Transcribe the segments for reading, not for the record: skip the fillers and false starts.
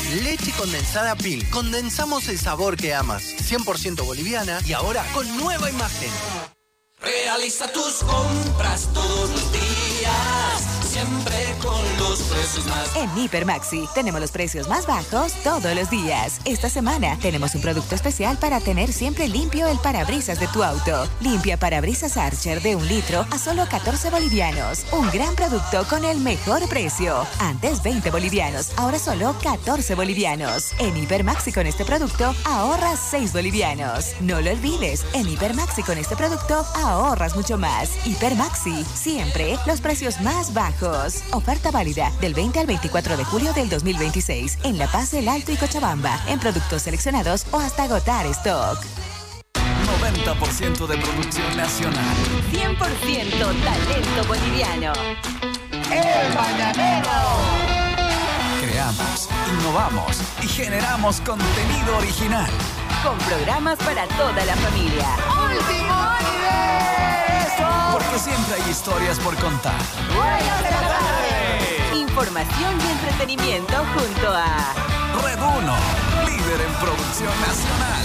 Leche condensada Pil. Condensamos el sabor que amas. 100% boliviana y ahora con nueva imagen. Realiza tus compras todos los días, siempre con los precios más. En Hiper Maxi tenemos los precios más bajos todos los días. Esta semana tenemos un producto especial para tener siempre limpio el parabrisas de tu auto. Limpia parabrisas Archer de 1 litro a solo 14 bolivianos. Un gran producto con el mejor precio. Antes 20 bolivianos, ahora solo 14 bolivianos. En Hiper Maxi con este producto ahorras 6 bolivianos. No lo olvides, en Hiper Maxi con este producto ahorras mucho más. Hiper Maxi, siempre los precios más bajos. Oferta válida del 20 al 24 de julio del 2026 en La Paz, El Alto y Cochabamba, en productos seleccionados o hasta agotar stock. 90% de producción nacional. 100% talento boliviano. ¡El Mañanero! Creamos, innovamos y generamos contenido original. Con programas para toda la familia. ¡Último universo! Porque siempre hay historias por contar. ¡Buenas de la tarde! Información y entretenimiento junto a Red 1, líder en producción nacional.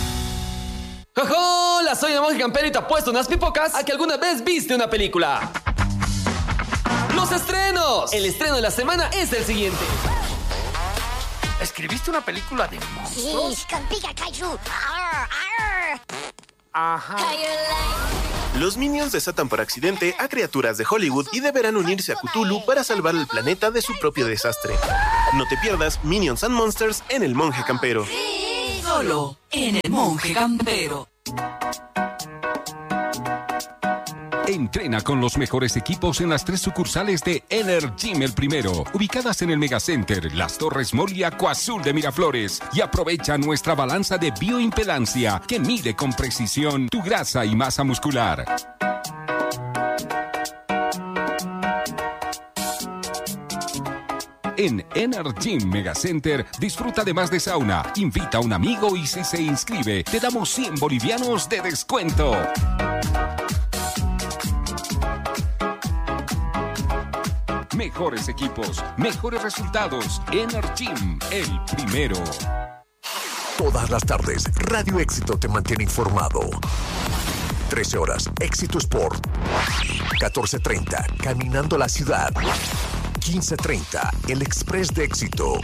Hola, soy el Monje Campero y te apuesto unas pipocas a que alguna vez viste una película. ¡Los estrenos! El estreno de la semana es el siguiente. ¿Escribiste una película de monstruos? Sí, con Pika Kaiju. Arr, arr. Ajá. Los Minions desatan por accidente a criaturas de Hollywood y deberán unirse a Cthulhu para salvar el planeta de su propio desastre. No te pierdas Minions and Monsters en El Monje Campero. Solo en El Monje Campero. Entrena con los mejores equipos en las 3 sucursales de Energym El Primero, ubicadas en el Megacenter, Las Torres Mall y Acuazul de Miraflores. Y aprovecha nuestra balanza de bioimpedancia que mide con precisión tu grasa y masa muscular. En Energym Megacenter disfruta además de sauna, invita a un amigo y si se inscribe te damos 100 bolivianos de descuento. Mejores equipos, mejores resultados. Energym, el primero. Todas las tardes, Radio Éxito te mantiene informado. 13 horas, Éxito Sport. 14:30, Caminando la Ciudad. 15:30, El Express de Éxito.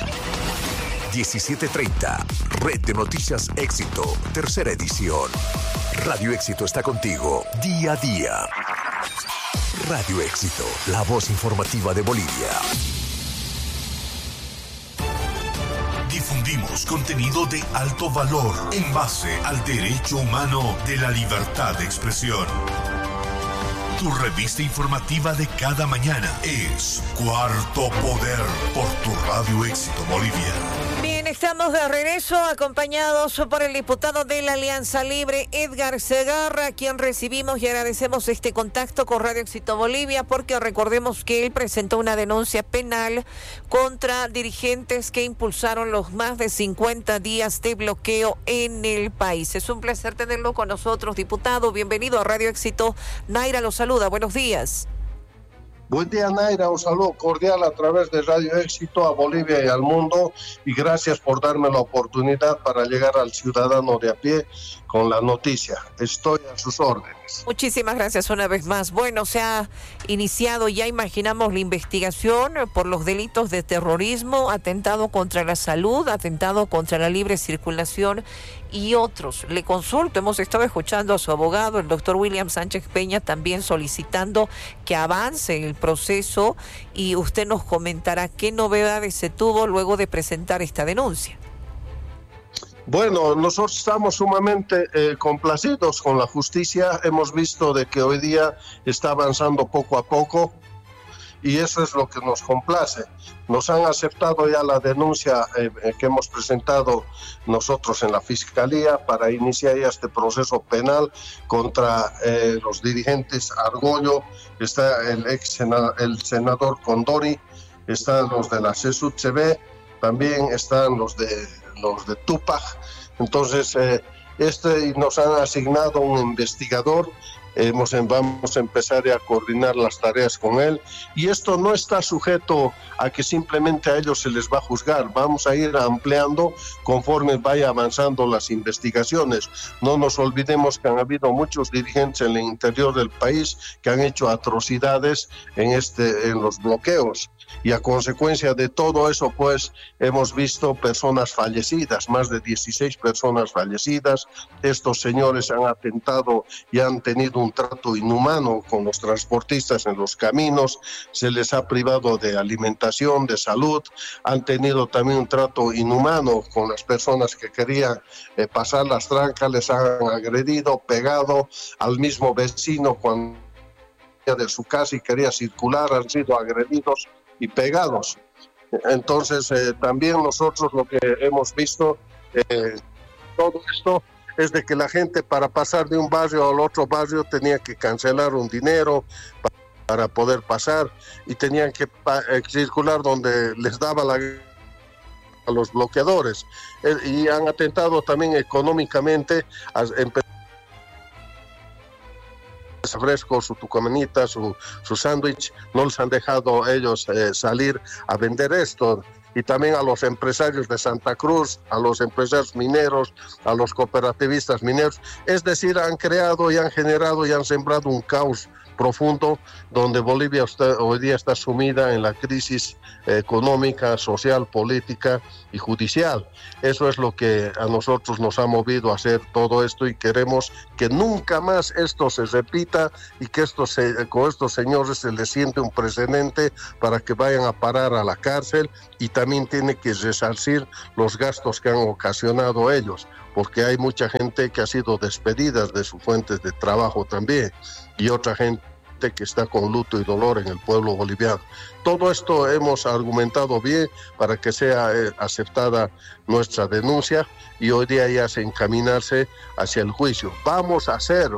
17:30, Red de Noticias Éxito, tercera edición. Radio Éxito está contigo, día a día. Radio Éxito, la voz informativa de Bolivia. Difundimos contenido de alto valor en base al derecho humano de la libertad de expresión. Tu revista informativa de cada mañana es Cuarto Poder por tu Radio Éxito Bolivia. Bien, estamos de regreso acompañados por el diputado de la Alianza Libre, Edgar Segarra, a quien recibimos y agradecemos este contacto con Radio Éxito Bolivia, porque recordemos que él presentó una denuncia penal contra dirigentes que impulsaron los más de 50 días de bloqueo en el país. Es un placer tenerlo con nosotros, diputado. Bienvenido a Radio Éxito. Naira lo saluda. Buenos días. Buen día, Naira, un saludo cordial a través de Radio Éxito a Bolivia y al mundo, y gracias por darme la oportunidad para llegar al ciudadano de a pie con la noticia. Estoy a sus órdenes. Muchísimas gracias una vez más. Bueno, se ha iniciado, ya imaginamos, la investigación por los delitos de terrorismo, atentado contra la salud, atentado contra la libre circulación y otros. Le consulto, hemos estado escuchando a su abogado, el doctor William Sánchez Peña, también solicitando que avance el proceso, y usted nos comentará qué novedades se tuvo luego de presentar esta denuncia. Bueno, nosotros estamos sumamente complacidos con la justicia. Hemos visto de que hoy día está avanzando poco a poco, y eso es lo que nos complace. Nos han aceptado ya la denuncia que hemos presentado nosotros en la Fiscalía para iniciar ya este proceso penal contra los dirigentes Argollo, está el senador Condori, están los de la CSUTCB, también están los de Tupac. Entonces, nos han asignado un investigador Vamos a empezar a coordinar las tareas con él, y esto no está sujeto a que simplemente a ellos se les va a juzgar. Vamos a ir ampliando conforme vaya avanzando las investigaciones. No nos olvidemos que han habido muchos dirigentes en el interior del país que han hecho atrocidades en los bloqueos, y a consecuencia de todo eso pues hemos visto personas fallecidas, más de 16 personas fallecidas. Estos señores han atentado y han tenido un trato inhumano con los transportistas en los caminos, se les ha privado de alimentación, de salud, han tenido también un trato inhumano con las personas que querían pasar las trancas, les han agredido, pegado al mismo vecino cuando de su casa y quería circular, han sido agredidos y pegados. Entonces también nosotros lo que hemos visto, todo esto es de que la gente para pasar de un barrio al otro barrio tenía que cancelar un dinero para poder pasar, y tenían que circular donde les daba a los bloqueadores, y han atentado también económicamente a fresco, su tucamanita, su sándwich, no les han dejado ellos salir a vender esto. Y también a los empresarios de Santa Cruz, a los empresarios mineros, a los cooperativistas mineros. Es decir, han creado y han generado y han sembrado un caos profundo donde Bolivia hoy día está sumida en la crisis económica, social, política y judicial. Eso es lo que a nosotros nos ha movido a hacer todo esto, y queremos que nunca más esto se repita y que con estos señores se les siente un precedente para que vayan a parar a la cárcel, y también tiene que resarcir los gastos que han ocasionado ellos, porque hay mucha gente que ha sido despedida de sus fuentes de trabajo también, y otra gente que está con luto y dolor en el pueblo boliviano. Todo esto hemos argumentado bien para que sea aceptada nuestra denuncia, y hoy día ya se encaminarse hacia el juicio. Vamos a hacer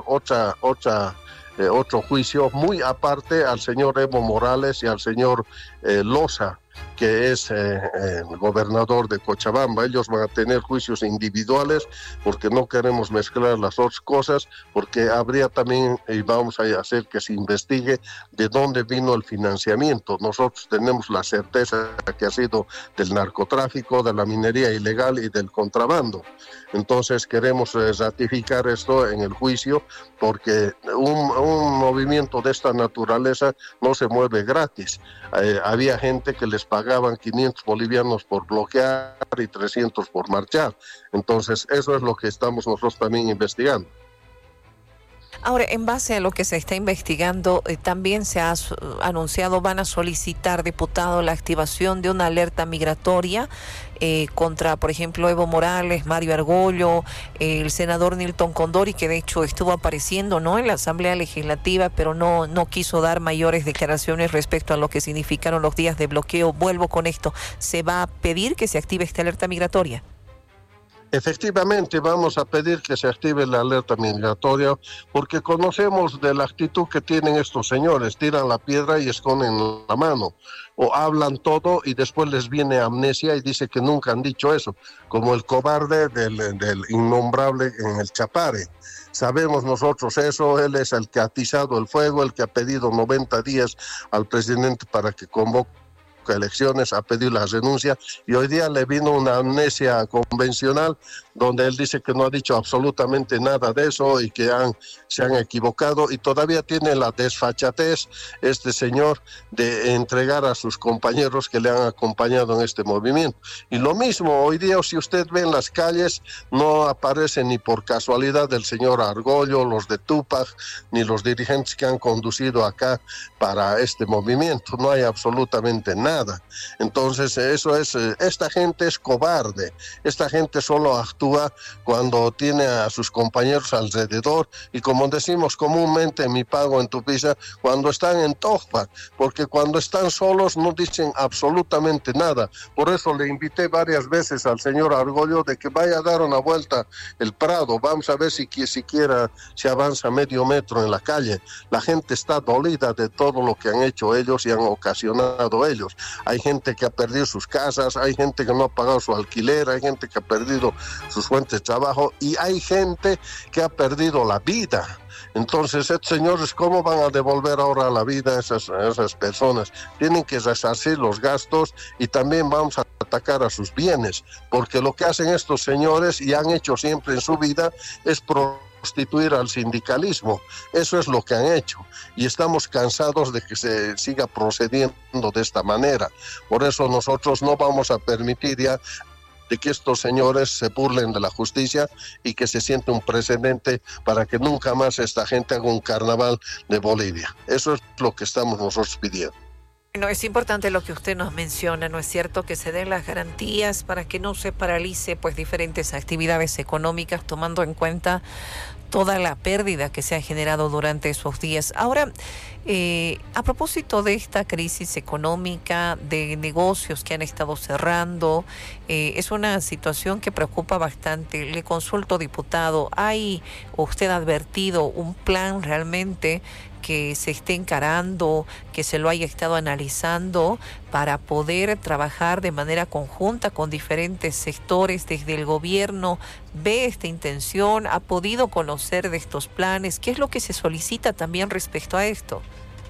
otro juicio muy aparte al señor Evo Morales y al señor Loza, que es el gobernador de Cochabamba. Ellos van a tener juicios individuales porque no queremos mezclar las otras cosas, porque habría también, y vamos a hacer que se investigue de dónde vino el financiamiento. Nosotros tenemos la certeza que ha sido del narcotráfico, de la minería ilegal y del contrabando. Entonces queremos ratificar esto en el juicio, porque un movimiento de esta naturaleza no se mueve gratis. Había gente que les pagaban 500 bolivianos por bloquear y 300 por marchar. Entonces eso es lo que estamos nosotros también investigando. Ahora, en base a lo que se está investigando, también se ha anunciado, van a solicitar, diputado, la activación de una alerta migratoria contra, por ejemplo, Evo Morales, Mario Argollo, el senador Nilton Condori, que de hecho estuvo apareciendo, ¿no?, en la Asamblea Legislativa, pero no quiso dar mayores declaraciones respecto a lo que significaron los días de bloqueo. Vuelvo con esto, ¿se va a pedir que se active esta alerta migratoria? Efectivamente, vamos a pedir que se active la alerta migratoria, porque conocemos de la actitud que tienen estos señores. Tiran la piedra y esconden la mano, o hablan todo y después les viene amnesia y dice que nunca han dicho eso, como el cobarde del innombrable en el Chapare. Sabemos nosotros eso. Él es el que ha atizado el fuego, el que ha pedido 90 días al presidente para que convoque elecciones, ha pedido la renuncia, y hoy día le vino una amnesia convencional donde él dice que no ha dicho absolutamente nada de eso y que se han equivocado, y todavía tiene la desfachatez este señor de entregar a sus compañeros que le han acompañado en este movimiento. Y lo mismo hoy día, si usted ve en las calles, no aparece ni por casualidad el señor Argollo, los de Tupac, ni los dirigentes que han conducido acá para este movimiento. No hay absolutamente nada. Entonces eso es, esta gente es cobarde, esta gente solo actúa cuando tiene a sus compañeros alrededor, y como decimos comúnmente en mi pago en Tupiza, cuando están en Tojpa, porque cuando están solos no dicen absolutamente nada. Por eso le invité varias veces al señor Argollo de que vaya a dar una vuelta el Prado. Vamos a ver si siquiera se avanza medio metro en la calle. La gente está dolida de todo lo que han hecho ellos y han ocasionado ellos. Hay gente que ha perdido sus casas, hay gente que no ha pagado su alquiler, hay gente que ha perdido sus fuentes de trabajo, y hay gente que ha perdido la vida. Entonces, estos señores, ¿cómo van a devolver ahora la vida a esas personas? Tienen que resarcir los gastos y también vamos a atacar a sus bienes, porque lo que hacen estos señores y han hecho siempre en su vida es prostituir al sindicalismo. Eso es lo que han hecho y estamos cansados de que se siga procediendo de esta manera. Por eso nosotros no vamos a permitir ya de que estos señores se burlen de la justicia y que se siente un precedente para que nunca más esta gente haga un carnaval de Bolivia. Eso es lo que estamos nosotros pidiendo. No, es importante lo que usted nos menciona, ¿no es cierto? Que se den las garantías para que no se paralice pues diferentes actividades económicas, tomando en cuenta toda la pérdida que se ha generado durante esos días. Ahora, a propósito de esta crisis económica, de negocios que han estado cerrando, es una situación que preocupa bastante. Le consulto, diputado, ¿hay usted advertido un plan realmente que se esté encarando, que se lo haya estado analizando para poder trabajar de manera conjunta con diferentes sectores desde el gobierno? ¿Ve esta intención? ¿Ha podido conocer de estos planes? ¿Qué es lo que se solicita también respecto a esto?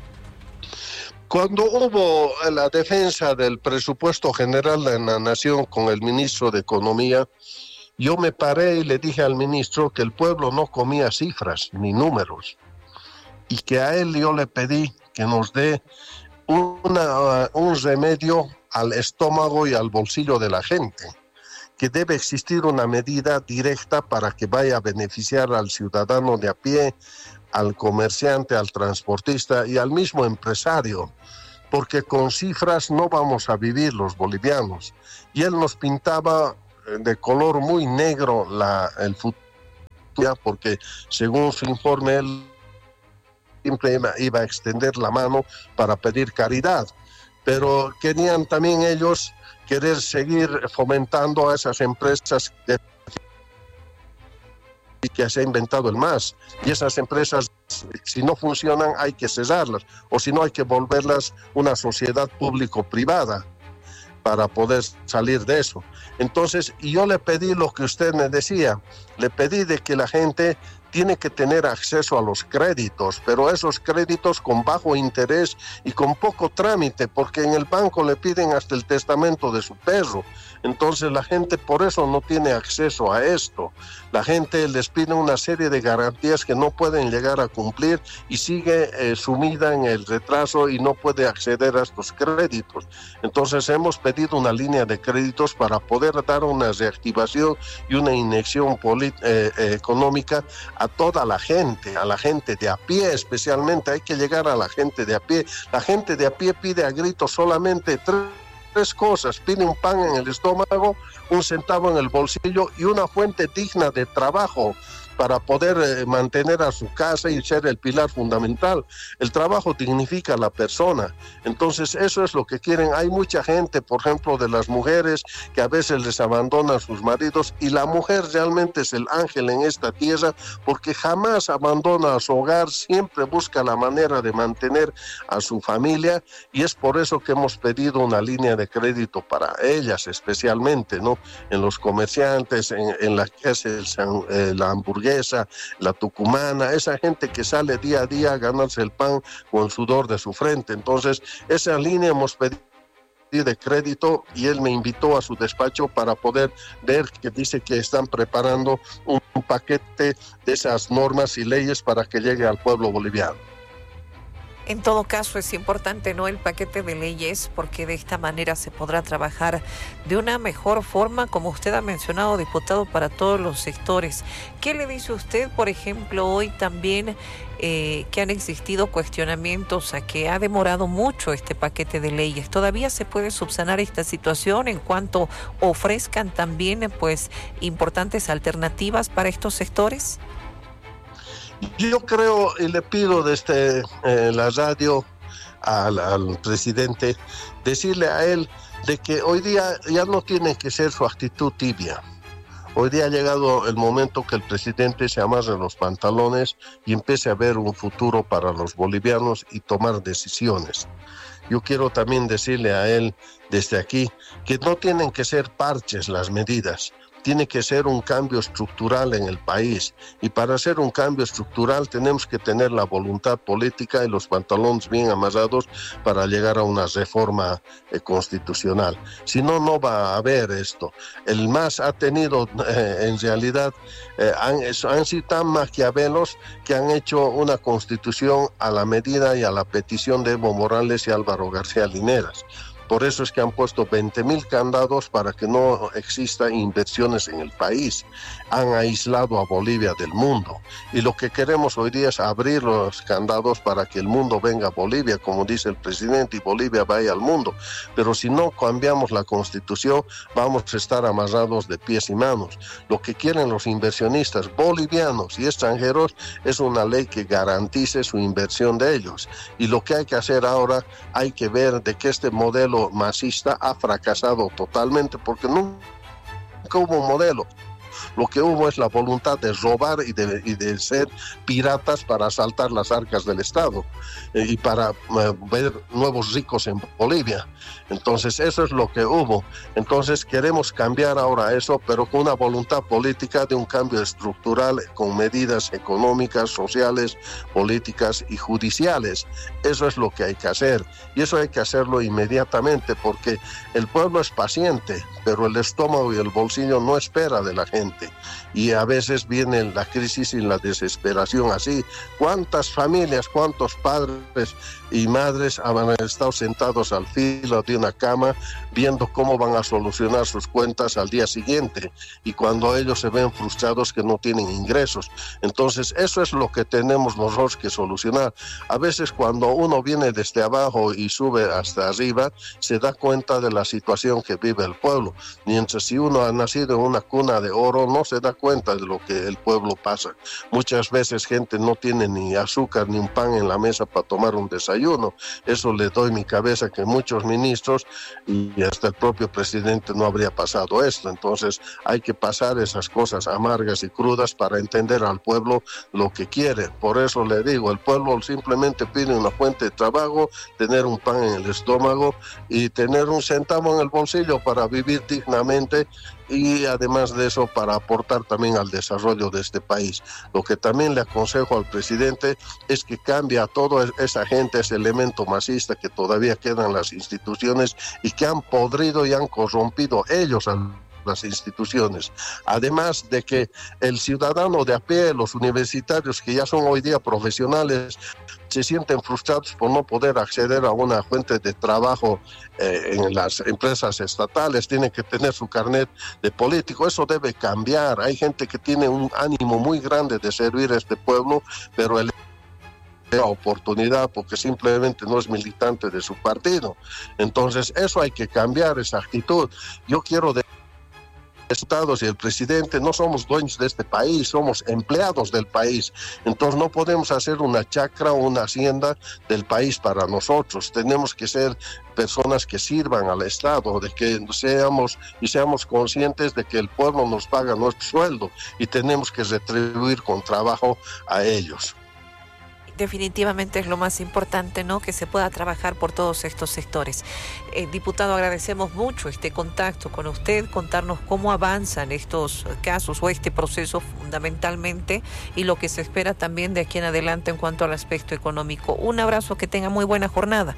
Cuando hubo la defensa del presupuesto general de la Nación con el ministro de Economía, yo me paré y le dije al ministro que el pueblo no comía cifras ni números, y que a él yo le pedí que nos dé un remedio al estómago y al bolsillo de la gente, que debe existir una medida directa para que vaya a beneficiar al ciudadano de a pie, al comerciante, al transportista y al mismo empresario, porque con cifras no vamos a vivir los bolivianos. Y él nos pintaba de color muy negro el futuro, porque según su informe él siempre iba a extender la mano para pedir caridad, pero querían también ellos querer seguir fomentando a esas empresas que se ha inventado el MAS, y esas empresas, si no funcionan, hay que cesarlas, o si no hay que volverlas una sociedad público-privada para poder salir de eso. Entonces, yo le pedí lo que usted me decía, le pedí de que la gente tiene que tener acceso a los créditos, pero esos créditos con bajo interés y con poco trámite, porque en el banco le piden hasta el testamento de su perro. Entonces la gente por eso no tiene acceso a esto. La gente les pide una serie de garantías que no pueden llegar a cumplir y sigue sumida en el retraso y no puede acceder a estos créditos. Entonces hemos pedido una línea de créditos para poder dar una reactivación y una inyección económica a toda la gente, a la gente de a pie especialmente. Hay que llegar a la gente de a pie. La gente de a pie pide a gritos solamente tres cosas: pide un pan en el estómago, un centavo en el bolsillo y una fuente digna de trabajo para poder mantener a su casa y ser el pilar fundamental. El trabajo dignifica a la persona. Entonces eso es lo que quieren. Hay mucha gente, por ejemplo, de las mujeres que a veces les abandonan a sus maridos, y la mujer realmente es el ángel en esta tierra, porque jamás abandona a su hogar, siempre busca la manera de mantener a su familia, y es por eso que hemos pedido una línea de crédito para ellas especialmente, ¿no? En los comerciantes, en la que es la hamburguesa, la tucumana, esa gente que sale día a día a ganarse el pan con el sudor de su frente. Entonces, esa línea hemos pedido de crédito, y él me invitó a su despacho para poder ver, que dice que están preparando un paquete de esas normas y leyes para que llegue al pueblo boliviano. En todo caso, es importante, ¿no?, el paquete de leyes, porque de esta manera se podrá trabajar de una mejor forma, como usted ha mencionado, diputado, para todos los sectores. ¿Qué le dice usted, por ejemplo, hoy también que han existido cuestionamientos a que ha demorado mucho este paquete de leyes? ¿Todavía se puede subsanar esta situación en cuanto ofrezcan también pues importantes alternativas para estos sectores? Yo creo, y le pido desde la radio al presidente, decirle a él de que hoy día ya no tiene que ser su actitud tibia. Hoy día ha llegado el momento que el presidente se amarre los pantalones y empiece a ver un futuro para los bolivianos y tomar decisiones. Yo quiero también decirle a él desde aquí que no tienen que ser parches las medidas. tiene que ser un cambio estructural en el país. Y para hacer un cambio estructural tenemos que tener la voluntad política y los pantalones bien amarrados para llegar a una reforma constitucional. Si no, no va a haber esto. El MAS ha tenido, en realidad, han sido tan maquiavelos que han hecho una constitución a la medida y a la petición de Evo Morales y Álvaro García Lineras. Por eso es que han puesto 20,000 candados para que no existan inversiones en el país. Han aislado a Bolivia del mundo. Y lo que queremos hoy día es abrir los candados para que el mundo venga a Bolivia, como dice el presidente, y Bolivia vaya al mundo. Pero si no cambiamos la constitución, vamos a estar amarrados de pies y manos. Lo que quieren los inversionistas bolivianos y extranjeros es una ley que garantice su inversión de ellos. Y lo que hay que hacer ahora, hay que ver de que este modelo masista ha fracasado totalmente, porque nunca hubo un modelo. Lo que hubo es la voluntad de robar y de ser piratas para asaltar las arcas del Estado y para ver nuevos ricos en Bolivia. Entonces eso es lo que hubo. Entonces queremos cambiar ahora eso, pero con una voluntad política de un cambio estructural, con medidas económicas, sociales, políticas y judiciales. Eso es lo que hay que hacer, y eso hay que hacerlo inmediatamente, porque el pueblo es paciente, pero el estómago y el bolsillo no espera de la gente. Y a veces viene la crisis y la desesperación así. ¿Cuántas familias, cuántos padres y madres han estado sentados al filo de una cama viendo cómo van a solucionar sus cuentas al día siguiente? Y cuando ellos se ven frustrados que no tienen ingresos. Entonces eso es lo que tenemos nosotros que solucionar. A veces cuando uno viene desde abajo y sube hasta arriba, se da cuenta de la situación que vive el pueblo. Mientras si uno ha nacido en una cuna de oro, no se da cuenta de lo que el pueblo pasa. Muchas veces gente no tiene ni azúcar ni un pan en la mesa para tomar un desayuno. Eso le doy mi cabeza que muchos ministros y hasta el propio presidente no habría pasado esto. Entonces hay que pasar esas cosas amargas y crudas para entender al pueblo lo que quiere. Por eso le digo, el pueblo simplemente pide una fuente de trabajo, tener un pan en el estómago y tener un centavo en el bolsillo para vivir dignamente, y además de eso para aportar también al desarrollo de este país. Lo que también le aconsejo al presidente es que cambie a toda esa gente, ese elemento masista que todavía queda en las instituciones y que han podrido y han corrompido ellos las instituciones. Además de que el ciudadano de a pie, los universitarios que ya son hoy día profesionales, se sienten frustrados por no poder acceder a una fuente de trabajo en las empresas estatales, tienen que tener su carnet de político. Eso debe cambiar. Hay gente que tiene un ánimo muy grande de servir a este pueblo, pero la oportunidad porque simplemente no es militante de su partido. Entonces eso hay que cambiar, esa actitud. Yo quiero Estados y el presidente no somos dueños de este país, somos empleados del país. Entonces no podemos hacer una chacra o una hacienda del país para nosotros. Tenemos que ser personas que sirvan al Estado, de que seamos conscientes de que el pueblo nos paga nuestro sueldo y tenemos que retribuir con trabajo a ellos. Definitivamente es lo más importante, ¿no? Que se pueda trabajar por todos estos sectores. Diputado, agradecemos mucho este contacto con usted, contarnos cómo avanzan estos casos o este proceso fundamentalmente y lo que se espera también de aquí en adelante en cuanto al aspecto económico. Un abrazo, que tenga muy buena jornada.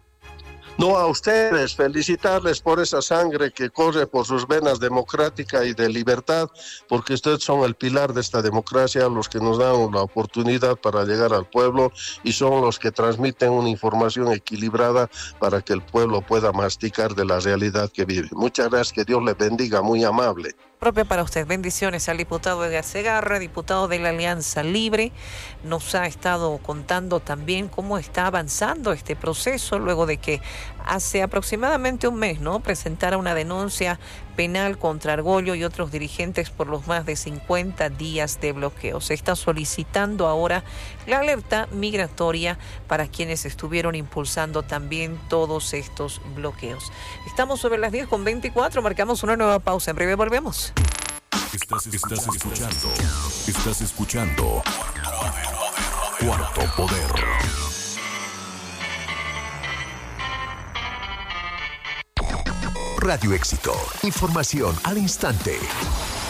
No, a ustedes, felicitarles por esa sangre que corre por sus venas democrática y de libertad, porque ustedes son el pilar de esta democracia, los que nos dan la oportunidad para llegar al pueblo y son los que transmiten una información equilibrada para que el pueblo pueda masticar de la realidad que vive. Muchas gracias, que Dios les bendiga, muy amable. Propia para usted. Bendiciones al diputado Edgar Segarra, diputado de la Alianza Libre. Nos ha estado contando también cómo está avanzando este proceso luego de que hace aproximadamente un mes, ¿no?, presentara una denuncia penal contra Argollo y otros dirigentes por los más de 50 días de bloqueo. Se está solicitando ahora la alerta migratoria para quienes estuvieron impulsando también todos estos bloqueos. Estamos sobre las 10:24, marcamos una nueva pausa. En breve volvemos. Estás escuchando Cuarto Poder. Radio Éxito. Información al instante.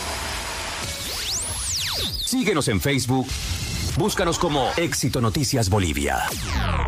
Síguenos en Facebook. Búscanos como Éxito Noticias Bolivia.